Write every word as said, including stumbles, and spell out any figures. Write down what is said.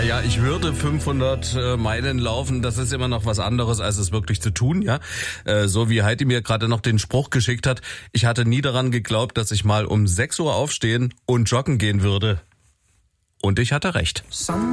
Naja, ich würde fünfhundert Meilen laufen, das ist immer noch was anderes, als es wirklich zu tun, ja. Äh, so wie Heidi mir gerade noch den Spruch geschickt hat, ich hatte nie daran geglaubt, dass ich mal um sechs Uhr aufstehen und joggen gehen würde. Und ich hatte recht.